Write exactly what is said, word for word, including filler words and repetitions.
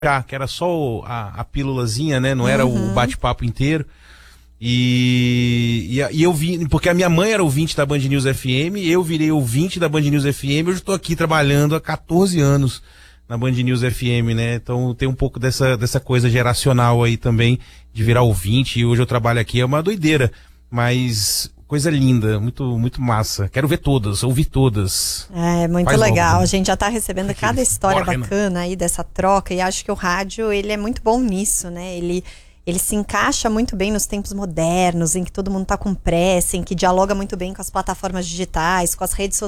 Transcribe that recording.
que era só o, a, a pílulazinha, né? Não era uhum. o bate-papo inteiro. E, e, e eu vi, porque a minha mãe era ouvinte da Band News F M, eu virei ouvinte da Band News F M, hoje estou aqui trabalhando há quatorze anos na Band News F M, né? Então tem um pouco dessa, dessa coisa geracional aí também, de virar ouvinte, e hoje eu trabalho aqui, é uma doideira, mas coisa linda, muito, muito massa. Quero ver todas, ouvir todas. É, muito Faz legal. logo, a gente já tá recebendo cada história Bora, bacana aí dessa troca, e acho que o rádio, ele é muito bom nisso, né? Ele... Ele se encaixa muito bem nos tempos modernos, em que todo mundo está com pressa, em que dialoga muito bem com as plataformas digitais, com as redes sociais.